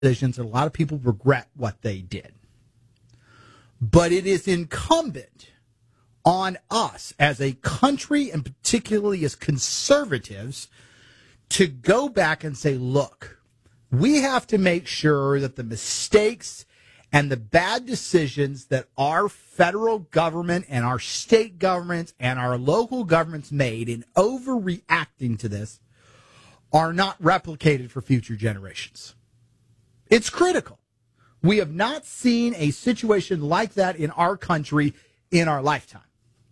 decisions, and a lot of people regret what they did. But it is incumbent on us as a country, and particularly as conservatives, to go back and say, look, we have to make sure that the mistakes and the bad decisions that our federal government and our state governments and our local governments made in overreacting to this are not replicated for future generations. It's critical. We have not seen a situation like that in our country in our lifetime.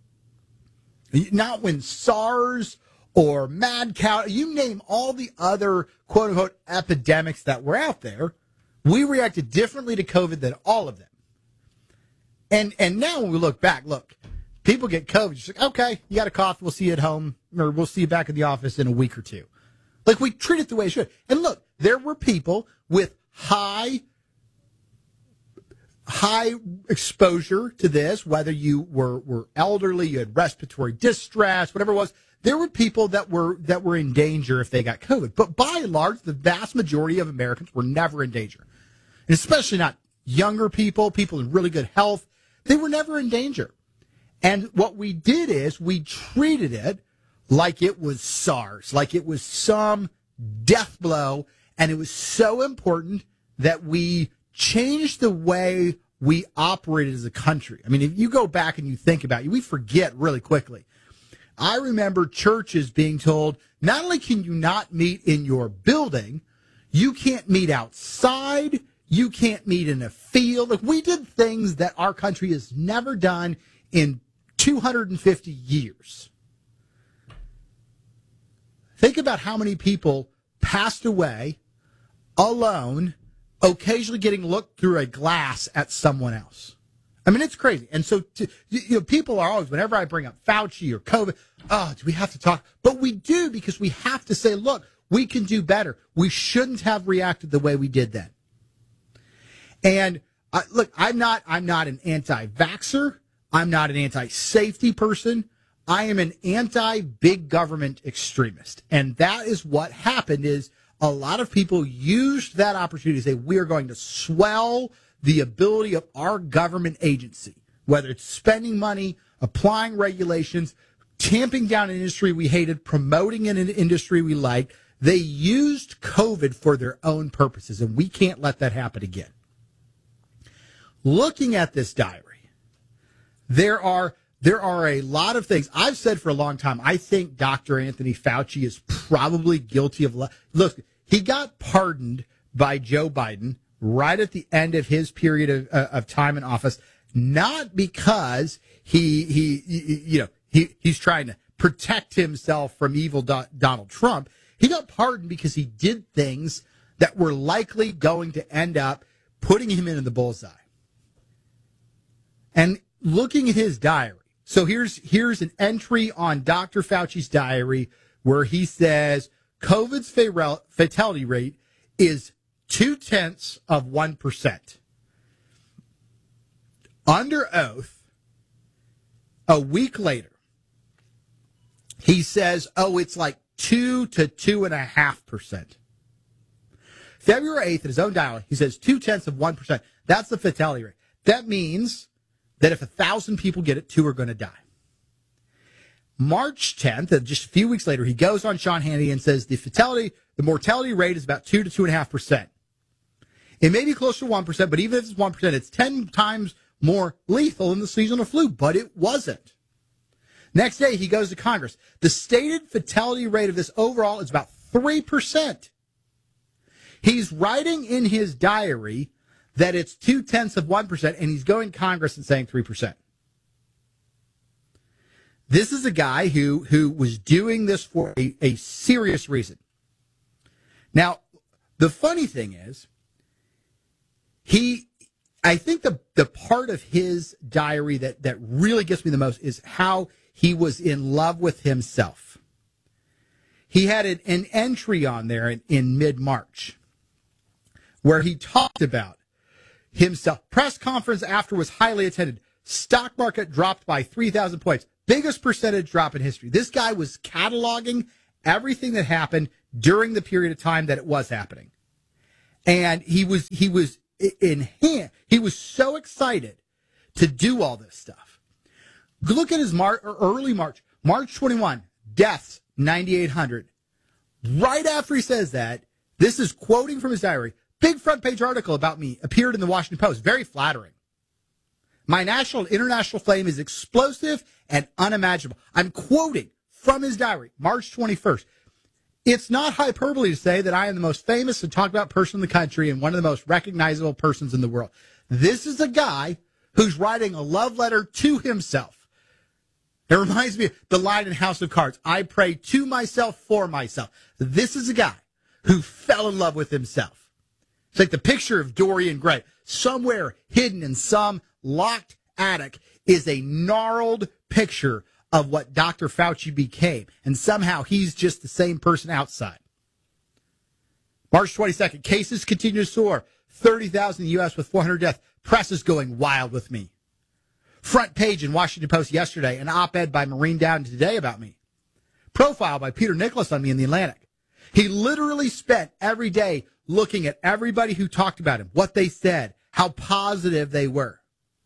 Not when SARS or mad cow, you name all the other quote unquote epidemics that were out there, we reacted differently to COVID than all of them. And now when we look back, look, people get COVID, just like, okay, you got a cough, we'll see you at home, or we'll see you back at the office in a week or two. Like, we treat it the way it should. And look, there were people with high exposure to this, whether you were elderly, you had respiratory distress, whatever it was. There were people that were in danger if they got COVID. But by and large, the vast majority of Americans were never in danger. And especially not younger people, people in really good health. They were never in danger. And what we did is we treated it like it was SARS, like it was some death blow. And it was so important that we changed the way we operated as a country. I mean, if you go back and you think about it, we forget really quickly. I remember churches being told, not only can you not meet in your building, you can't meet outside, you can't meet in a field. Like, we did things that our country has never done in 250 years. Think about how many people passed away alone, occasionally getting looked through a glass at someone else. I mean, it's crazy. And so, people are always, whenever I bring up Fauci or COVID, oh, do we have to talk? But we do, because we have to say, look, we can do better. We shouldn't have reacted the way we did then. And look, I'm not an anti-vaxxer. I'm not an anti-safety person. I am an anti-big government extremist. And that is what happened, is a lot of people used that opportunity to say, we are going to swell the ability of our government agency, whether it's spending money, applying regulations, tamping down an industry we hated, promoting an industry we liked. They used COVID for their own purposes, and we can't let that happen again. Looking at this diary, there are a lot of things. I've said for a long time, I think Dr. Anthony Fauci is probably guilty of... Look, he got pardoned by Joe Biden right at the end of his period of time in office, not because he's trying to protect himself from evil Donald Trump. He got pardoned because he did things that were likely going to end up putting him in the bullseye. And looking at his diary, so here's an entry on Dr. Fauci's diary where he says COVID's fatality rate is 0.2%. Under oath, a week later, he says, it's like 2 to 2.5%. February 8th, at his own diary, he says 0.2%. That's the fatality rate. That means that if 1,000 people get it, 2 are going to die. March 10th, just a few weeks later, he goes on Sean Hannity and says the mortality rate is about 2 to 2.5%. It may be closer to 1%, but even if it's 1%, it's 10 times more lethal than the seasonal flu, but it wasn't. Next day, he goes to Congress. The stated fatality rate of this overall is about 3%. He's writing in his diary that it's 0.2%, and he's going to Congress and saying 3%. This is a guy who was doing this for a serious reason. Now, the funny thing is, I think the part of his diary that really gets me the most is how he was in love with himself. He had an entry on there in mid-March where he talked about himself. Press conference after was highly attended. Stock market dropped by 3,000 points. Biggest percentage drop in history. This guy was cataloging everything that happened during the period of time that it was happening. And he was he was so excited to do all this stuff. Look at his early March 21, deaths 9,800. Right after he says that, this is quoting from his diary. Big front page article about me appeared in the Washington Post. Very flattering. My national and international fame is explosive and unimaginable. I'm quoting from his diary, March 21st. It's not hyperbole to say that I am the most famous and talked about person in the country and one of the most recognizable persons in the world. This is a guy who's writing a love letter to himself. It reminds me of the line in House of Cards, I pray to myself for myself. This is a guy who fell in love with himself. It's like the picture of Dorian Gray. Somewhere hidden in some locked attic is a gnarled picture of what Dr. Fauci became. And somehow he's just the same person outside. March 22nd, cases continue to soar. 30,000 in the U.S. with 400 deaths. Press is going wild with me. Front page in Washington Post yesterday, an op-ed by Maureen Dowd today about me. Profile by Peter Nicholas on me in the Atlantic. He literally spent every day looking at everybody who talked about him, what they said, how positive they were.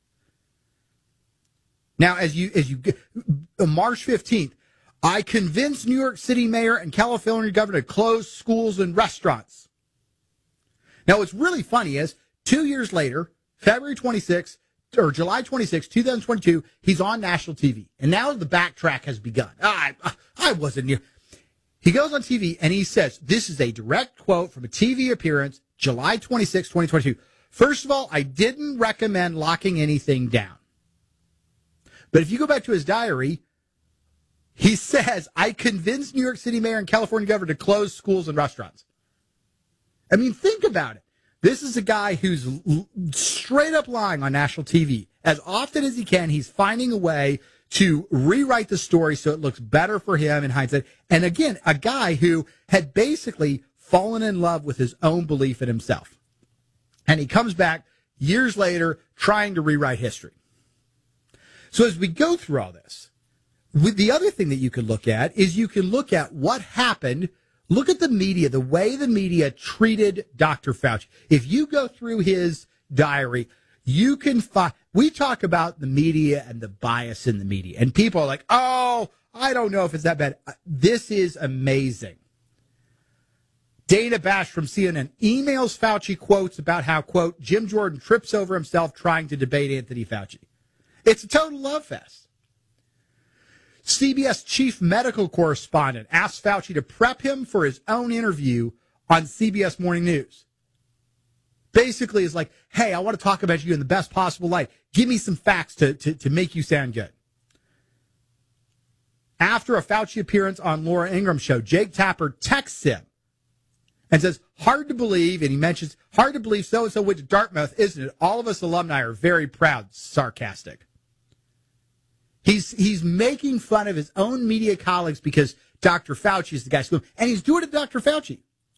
Now, as you March 15th, I convinced New York City mayor and California governor to close schools and restaurants. Now, what's really funny is 2 years later, February 26th, or July 26, 2022, he's on national TV. And now the backtrack has begun. I wasn't near. He goes on TV and he says, this is a direct quote from a TV appearance, July 26, 2022. First of all, I didn't recommend locking anything down. But if you go back to his diary, he says, I convinced New York City mayor and California governor to close schools and restaurants. I mean, think about it. This is a guy who's straight up lying on national TV. As often as he can, he's finding a way to rewrite the story so it looks better for him in hindsight. And again, a guy who had basically fallen in love with his own belief in himself. And he comes back years later trying to rewrite history. So as we go through all this, the other thing that you could look at is you can look at what happened. Look at the media, the way the media treated Dr. Fauci. If you go through his diary, you can find, we talk about the media and the bias in the media. And people are like, oh, I don't know if it's that bad. This is amazing. Dana Bash from CNN emails Fauci quotes about how, quote, Jim Jordan trips over himself trying to debate Anthony Fauci. It's a total love fest. CBS chief medical correspondent asked Fauci to prep him for his own interview on CBS Morning News. Basically, it's like, hey, I want to talk about you in the best possible light. Give me some facts to make you sound good. After a Fauci appearance on Laura Ingraham's show, Jake Tapper texts him and says, hard to believe, and he mentions, hard to believe so-and-so went to Dartmouth, isn't it? All of us alumni are very proud, sarcastic. He's making fun of his own media colleagues because Dr. Fauci is the guy school, and he's doing it to Dr. Fauci.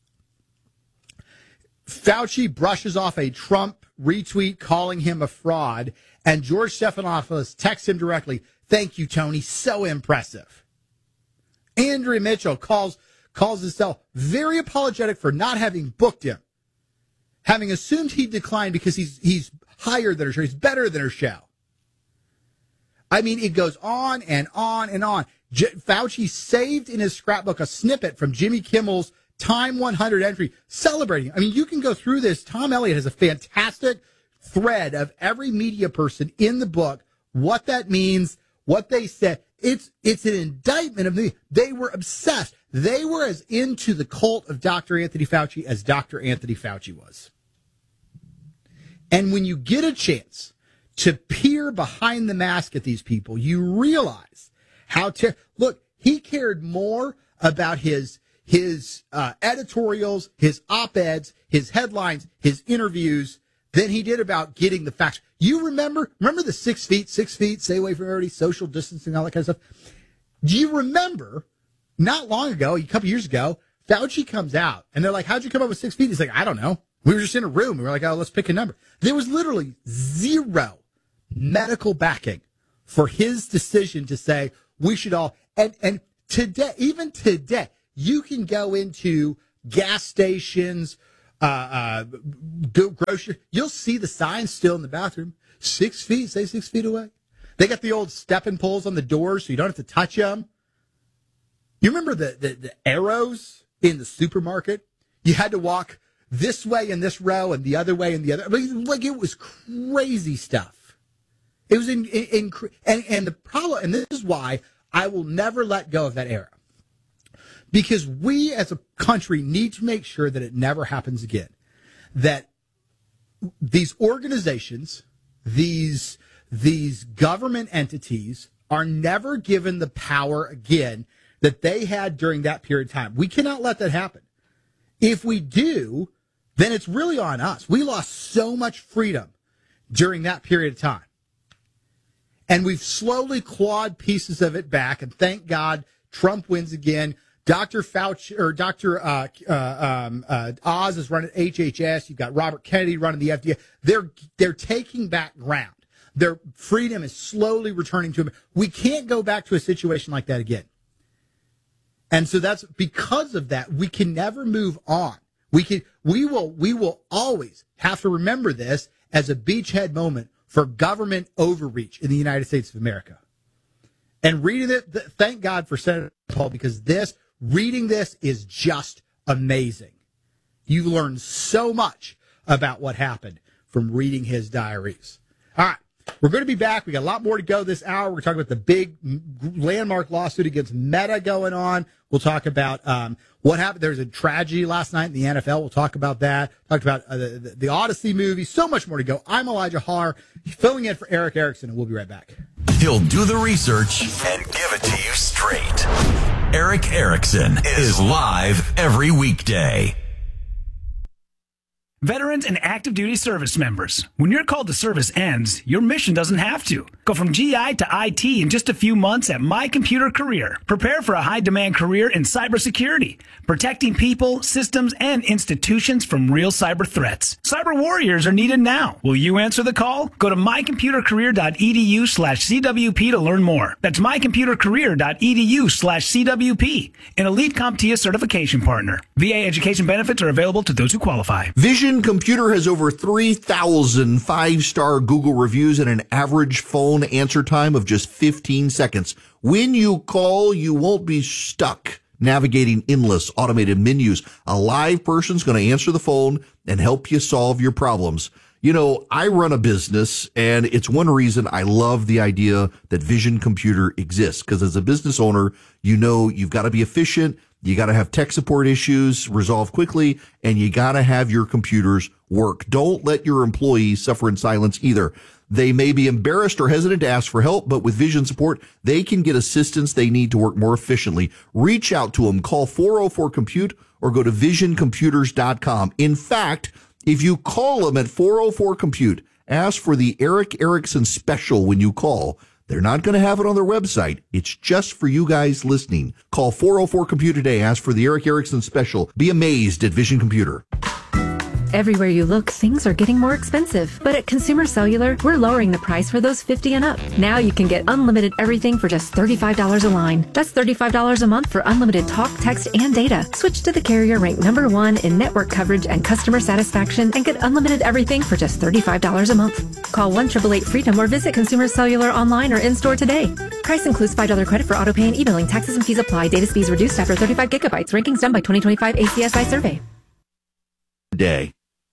Fauci brushes off a Trump retweet calling him a fraud, and George Stephanopoulos texts him directly, thank you, Tony, so impressive. Andrea Mitchell calls himself very apologetic for not having booked him, having assumed he declined because he's higher than her show, he's better than her show. I mean, it goes on and on and on. Fauci saved in his scrapbook a snippet from Jimmy Kimmel's Time 100 entry celebrating. I mean, you can go through this. Tom Elliott has a fantastic thread of every media person in the book, what that means, what they said. It's an indictment of they were obsessed. They were as into the cult of Dr. Anthony Fauci as Dr. Anthony Fauci was. And when you get a chance to peer behind the mask at these people, you realize look, he cared more about his editorials, his op-eds, his headlines, his interviews than he did about getting the facts. You remember the 6 feet, stay away from everybody, social distancing, all that kind of stuff. Do you remember not long ago, a couple years ago, Fauci comes out and they're like, how'd you come up with 6 feet? He's like, I don't know. We were just in a room. We were like, oh, let's pick a number. There was literally zero medical backing for his decision to say we should all, and today, even today, you can go into gas stations, go grocery, you'll see the signs still in the bathroom. 6 feet, stay 6 feet away. They got the old stepping poles on the doors so you don't have to touch them. You remember the arrows in the supermarket? You had to walk this way in this row and the other way in the other. Like it was crazy stuff. It was and the problem, and this is why I will never let go of that era. Because we as a country need to make sure that it never happens again. That these organizations, these government entities are never given the power again that they had during that period of time. We cannot let that happen. If we do, then it's really on us. We lost so much freedom during that period of time. And we've slowly clawed pieces of it back, and thank God Trump wins again. Dr. Fauci or Dr. Oz is running HHS. You've got Robert Kennedy running the FDA. They're taking back ground. Their freedom is slowly returning to them. We can't go back to a situation like that again. And so that's because of that, we can never move on. We will always have to remember this as a beachhead moment for government overreach in the United States of America. And reading it, thank God for Senator Paul, because reading this is just amazing. You learn so much about what happened from reading his diaries. All right. We're going to be back. We got a lot more to go this hour. We're talking about the big landmark lawsuit against Meta going on. We'll talk about what happened. There was a tragedy last night in the NFL. We'll talk about that. Talked about the Odyssey movie. So much more to go. I'm Elijah Har, filling in for Eric Erickson, and we'll be right back. He'll do the research and give it to you straight. Eric Erickson is live every weekday. Veterans and active duty service members, when your call to service ends, your mission doesn't have to. Go from GI to IT in just a few months at My Computer Career. Prepare for a high-demand career in cybersecurity, protecting people, systems, and institutions from real cyber threats. Cyber warriors are needed now. Will you answer the call? Go to mycomputercareer.edu/CWP to learn more. That's mycomputercareer.edu/CWP, an elite CompTIA certification partner. VA education benefits are available to those who qualify. Vision Computer has over 3,000 five-star Google reviews and an average phone answer time of just 15 seconds. When you call, you won't be stuck navigating endless automated menus. A live person's going to answer the phone and help you solve your problems. You know, I run a business, and it's one reason I love the idea that Vision Computer exists, because as a business owner, you know you've got to be efficient. You got to have tech support issues resolved quickly, and you got to have your computers work. Don't let your employees suffer in silence either. They may be embarrassed or hesitant to ask for help, but with Vision support, they can get assistance they need to work more efficiently. Reach out to them. Call 404-COMPUTE or go to visioncomputers.com. In fact, if you call them at 404-COMPUTE, ask for the Eric Erickson special when you call. They're not going to have it on their website. It's just for you guys listening. Call 404-COMPUTE today. Ask for the Eric Erickson special. Be amazed at Vision Computer. Everywhere you look, things are getting more expensive. But at Consumer Cellular, we're lowering the price for those 50 and up. Now you can get unlimited everything for just $35 a line. That's $35 a month for unlimited talk, text, and data. Switch to the carrier ranked #1 in network coverage and customer satisfaction and get unlimited everything for just $35 a month. Call 1-888-FREEDOM or visit Consumer Cellular online or in-store today. Price includes $5 credit for auto pay and e-billing. Taxes and fees apply. Data speeds reduced after 35 gigabytes. Rankings done by 2025 ACSI survey. Day.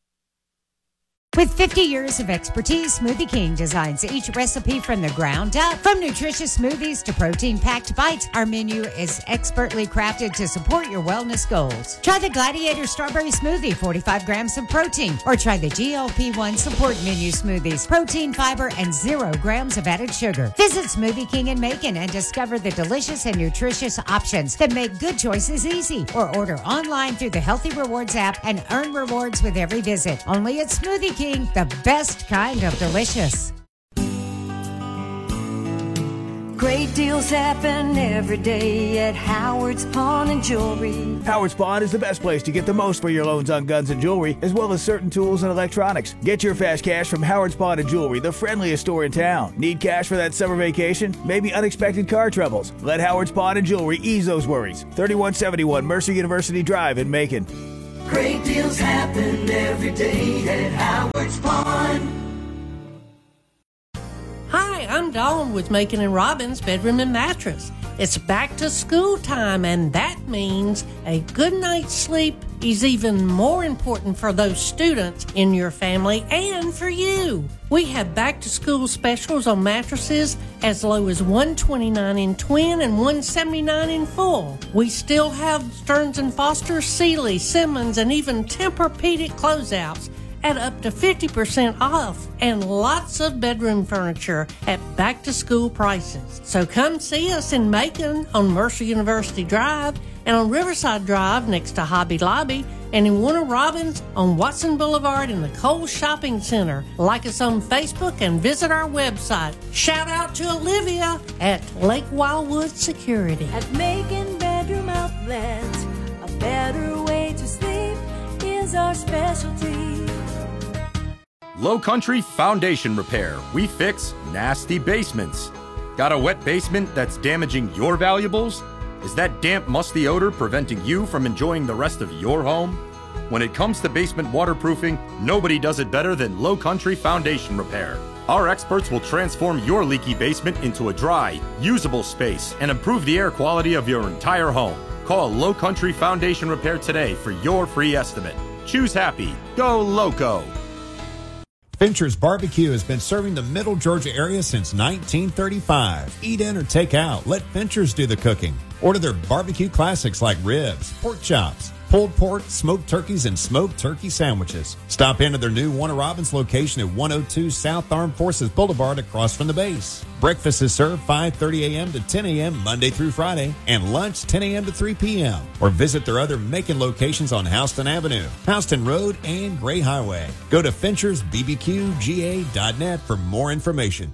With 50 years of expertise, Smoothie King designs each recipe from the ground up. From nutritious smoothies to protein-packed bites, our menu is expertly crafted to support your wellness goals. Try the Gladiator Strawberry Smoothie, 45 grams of protein, or try the GLP-1 Support Menu Smoothies, protein, fiber, and 0 grams of added sugar. Visit Smoothie King in Macon and discover the delicious and nutritious options that make good choices easy. Or order online through the Healthy Rewards app and earn rewards with every visit. Only at Smoothie King, the best kind of delicious. Great deals happen every day at Howard's Pawn and Jewelry. Howard's Pawn is the best place to get the most for your loans on guns and jewelry, as well as certain tools and electronics. Get your fast cash from Howard's Pawn and Jewelry, the friendliest store in town. Need cash for that summer vacation? Maybe unexpected car troubles? Let Howard's Pawn and Jewelry ease those worries. 3171 Mercer University Drive in Macon. Great deals happen every day at Howard's Pond. Hi, I'm Dawn with Macon and Robbins Bedroom and Mattress. It's back to school time, and that means a good night's sleep is even more important for those students in your family and for you. We have back to school specials on mattresses as low as $129 in twin and $179 in full. We still have Stearns & Foster, Sealy, Simmons, and even Tempur-Pedic closeouts at up to 50% off, and lots of bedroom furniture at back-to-school prices. So come see us in Macon on Mercer University Drive and on Riverside Drive next to Hobby Lobby, and in Warner Robins on Watson Boulevard in the Kohl's Shopping Center. Like us on Facebook and visit our website. Shout out to Olivia at Lake Wildwood Security. At Macon Bedroom Outlet, a better way to sleep is our specialty. Low Country Foundation Repair. We fix nasty basements. Got a wet basement that's damaging your valuables? Is that damp, musty odor preventing you from enjoying the rest of your home? When it comes to basement waterproofing, nobody does it better than Low Country Foundation Repair. Our experts will transform your leaky basement into a dry, usable space and improve the air quality of your entire home. Call Low Country Foundation Repair today for your free estimate. Choose happy. Go Loco. Fincher's Barbecue has been serving the Middle Georgia area since 1935. Eat in or take out. Let Fincher's do the cooking. Order their barbecue classics like ribs, pork chops, pulled pork, smoked turkeys, and smoked turkey sandwiches. Stop into their new Warner Robins location at 102 South Armed Forces Boulevard across from the base. Breakfast is served 5:30 a.m. to 10 a.m. Monday through Friday, and lunch 10 a.m. to 3 p.m. Or visit their other Macon locations on Houston Avenue, Houston Road, and Gray Highway. Go to FinchersBBQGA.net for more information.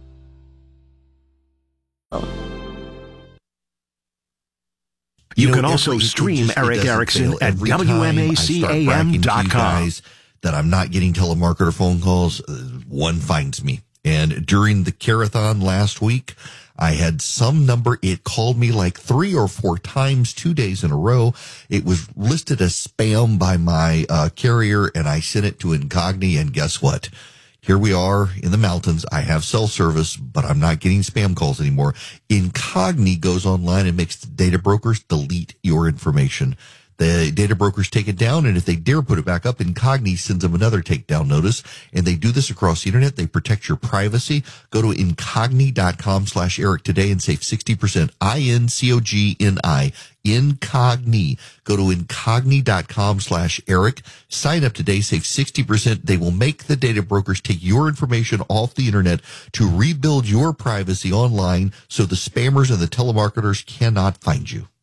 You can also stream Eric Erickson at WMACAM.com. That I'm not getting telemarketer phone calls, one finds me. And during the Carathon last week, I had some number. It called me like 3 or 4 times, 2 days in a row. It was listed as spam by my carrier, and I sent it to Incogni. And guess what? Here we are in the mountains. I have cell service, but I'm not getting spam calls anymore. Incogni goes online and makes the data brokers delete your information. The data brokers take it down, and if they dare put it back up, Incogni sends them another takedown notice. And they do this across the internet. They protect your privacy. Go to incogni.com/Eric today and save 60%. INCOGNI. Incogni. Go to incogni.com/Eric. Sign up today, save 60%. They will make the data brokers take your information off the internet to rebuild your privacy online so the spammers and the telemarketers cannot find you.